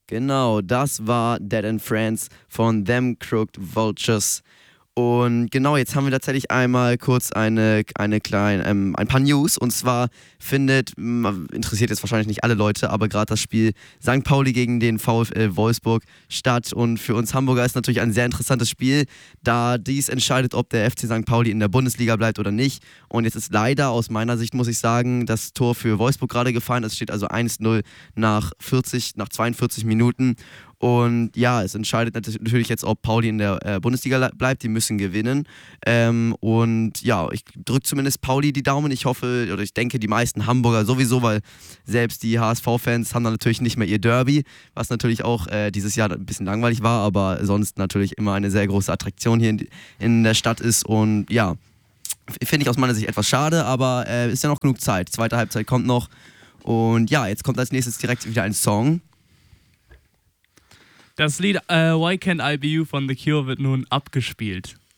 Genau, das war Dead and Friends von Them Crooked Vultures. Und genau, jetzt haben wir tatsächlich einmal kurz ein paar News. Und zwar interessiert jetzt wahrscheinlich nicht alle Leute, aber gerade das Spiel St. Pauli gegen den VfL Wolfsburg statt. Und für uns Hamburger ist natürlich ein sehr interessantes Spiel, da dies entscheidet, ob der FC St. Pauli in der Bundesliga bleibt oder nicht. Und jetzt ist leider aus meiner Sicht, muss ich sagen, das Tor für Wolfsburg gerade gefallen. Es steht also 1-0 nach 42 Minuten. Und ja, es entscheidet natürlich jetzt, ob Pauli in der Bundesliga bleibt. Die müssen gewinnen. Und ja, ich drücke zumindest Pauli die Daumen. Ich hoffe, oder ich denke, die meisten Hamburger sowieso, weil selbst die HSV-Fans haben dann natürlich nicht mehr ihr Derby, was natürlich auch dieses Jahr ein bisschen langweilig war, aber sonst natürlich immer eine sehr große Attraktion hier in der Stadt ist. Und ja, finde ich aus meiner Sicht etwas schade, aber ist ja noch genug Zeit. Zweite Halbzeit kommt noch. Und ja, jetzt kommt als nächstes direkt wieder ein Song. Das Lied Why Can't I Be You von The Cure wird nun abgespielt.